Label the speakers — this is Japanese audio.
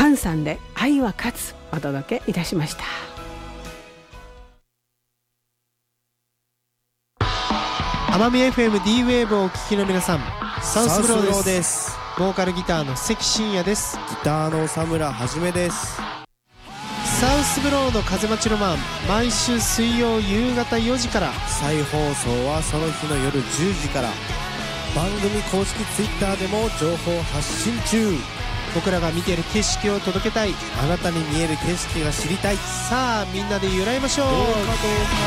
Speaker 1: ワンさんで愛は勝つお届けいたしました。
Speaker 2: 奄美 FM D ウェーブをお聞きの皆さん、サウスブローです。ボーカルギターの関真也です。
Speaker 3: ギターの佐村はじめです。
Speaker 2: サウスブローの風待ちロマン、毎週水曜夕方4時から、
Speaker 3: 再放送はその日の夜10時から。番組公式ツイッターでも情報発信中。
Speaker 2: 僕らが見ている景色を届けたい、
Speaker 3: あなたに見える景色が知りたい。
Speaker 2: さあみんなで揺らいましょう。
Speaker 3: どうかどうか